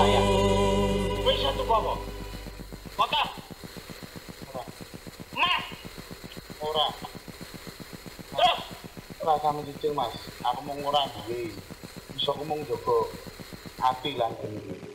saya. Kowe iso tuku apa? Motor. Ora. Mas. Ora. Terus Ora kami cicil Mas. Aku mau ngurang duwe. Iso aku mau njogo ati lan